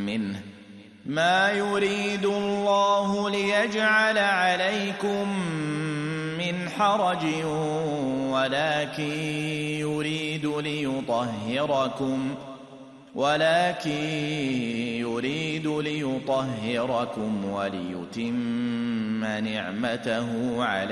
منه ما يريد الله ليجعل عليكم من حرج ولكن يريد ليطهركم وليتم نعمته عليكم